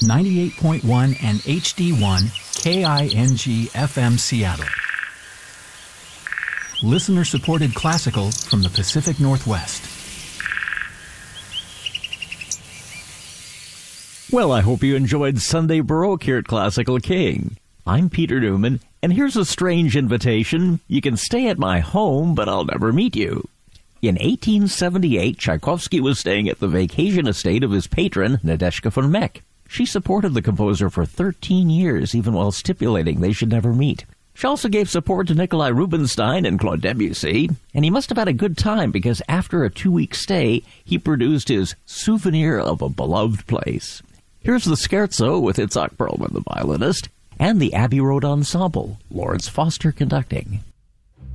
98.1 and HD1 KING FM Seattle. Listener-supported classical from the Pacific Northwest. Well, I hope you enjoyed Sunday Baroque here at Classical King. I'm Peter Newman, and here's a strange invitation. You can stay at my home, but I'll never meet you. In 1878, Tchaikovsky was staying at the vacation estate of his patron, Nadezhda von Meck. She supported the composer for 13 years, even while stipulating they should never meet. She also gave support to Nikolai Rubinstein and Claude Debussy, and he must have had a good time because after a 2-week stay, he produced his Souvenir of a Beloved Place. Here's the scherzo with Itzhak Perlman, the violinist, and the Abbey Road Ensemble, Lawrence Foster conducting.